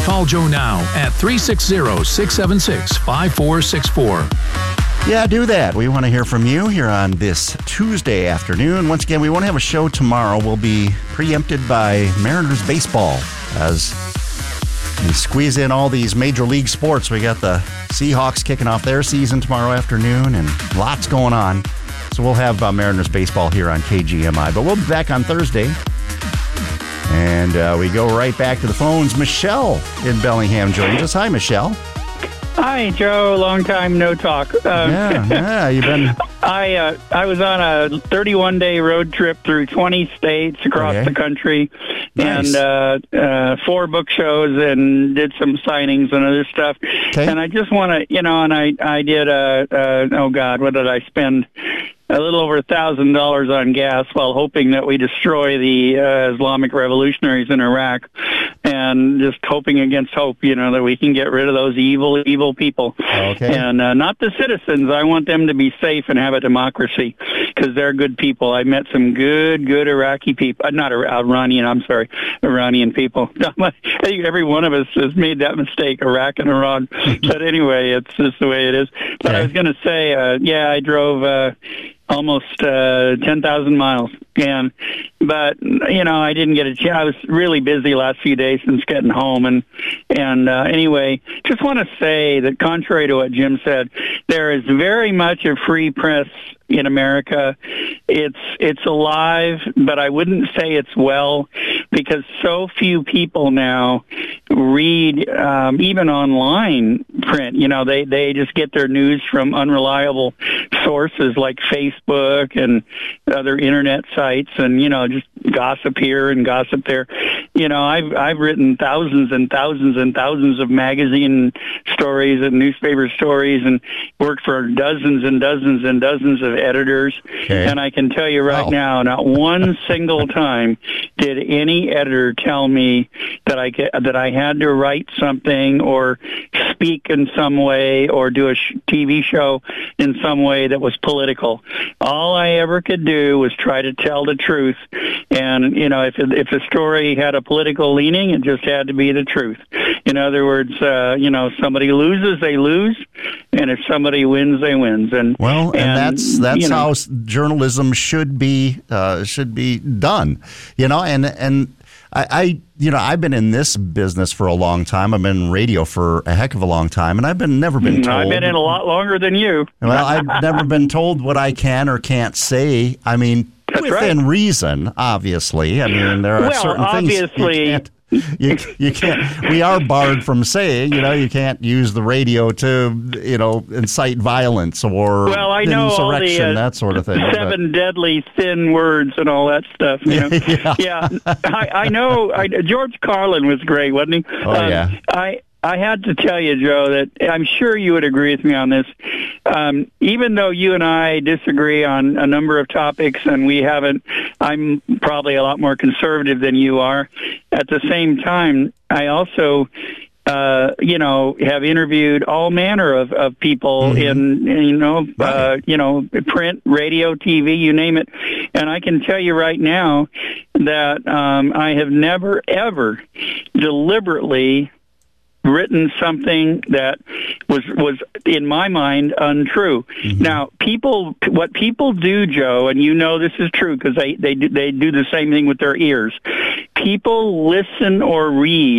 Call Joe now at 360-676-5464. Yeah, do that. We want to hear from you here on this Tuesday afternoon. Once again, we won't have a show tomorrow. We'll be preempted by Mariners baseball as we squeeze in all these major league sports. We got the Seahawks kicking off their season tomorrow afternoon and lots going on. So we'll have Mariners baseball here on KGMI. But we'll be back on Thursday. And we go right back to the phones. Michelle in Bellingham joins us. Hi, Michelle. Hi, Joe. Long time no talk. Yeah, you've been... I was on a 31-day road trip through 20 states across the country, Nice. and 4 book shows, and did some signings and other stuff. Okay. And I just want to, and I did, what did I spend? A little over $1,000 on gas while hoping that we destroy the Islamic revolutionaries in Iraq, and just hoping against hope, that we can get rid of those evil people. Okay. And not the citizens. I want them to be safe and have a democracy, because they're good people. I met some good Iraqi people. Iranian people. I think every one of us has made that mistake, Iraq and Iran. But anyway, it's just the way it is. But I was going to say, I drove... almost 10,000 miles. But I didn't get a chance. I was really busy last few days since getting home. And anyway, just want to say that contrary to what Jim said, there is very much a free press in America. It's alive, but I wouldn't say it's well, because so few people now read even online print. They just get their news from unreliable sources like Facebook and other internet sites, and just gossip here and gossip there. I've written thousands and thousands and thousands of magazine stories and newspaper stories, and worked for dozens and dozens and dozens of editors. Okay. And I can tell you right now, not one single time did any editor tell me that I had to write something or speak in some way or do a TV show in some way that was political. All I ever could do was try to tell the truth. And, if the story had a political leaning, it just had to be the truth. In other words, somebody loses, they lose. And if somebody wins, they wins. And that's how journalism should be done. And I've been in this business for a long time. I've been in radio for a heck of a long time, and I've never been told. I've been in a lot longer than you. Well, I've never been told what I can or can't say. I mean, that's within reason, obviously. I mean, there are certain obviously, things you can't. We are barred from saying, you can't use the radio to, incite violence or insurrection, that sort of thing. 7 deadly thin words and all that stuff. Yeah. I know. George Carlin was great, wasn't he? Oh, yeah. I had to tell you, Joe, that I'm sure you would agree with me on this. Even though you and I disagree on a number of topics, and I'm probably a lot more conservative than you are. At the same time, I also, have interviewed all manner of people in print, radio, TV, you name it. And I can tell you right now that I have never, ever deliberately written something that was in my mind untrue. Mm-hmm. Now, what people do, Joe, and this is true because they do the same thing with their ears. People listen or read